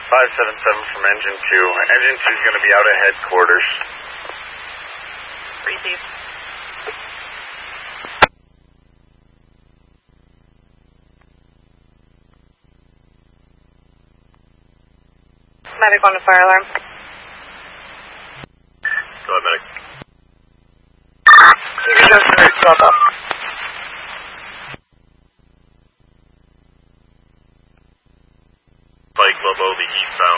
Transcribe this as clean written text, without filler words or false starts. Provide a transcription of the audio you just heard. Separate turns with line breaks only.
577 from Engine 2. Engine 2 is going to be out at headquarters.
Receive. Medic on the fire alarm.
Go ahead, medic.
TV goes to route 12 up.
Spike Lobo, the eastbound.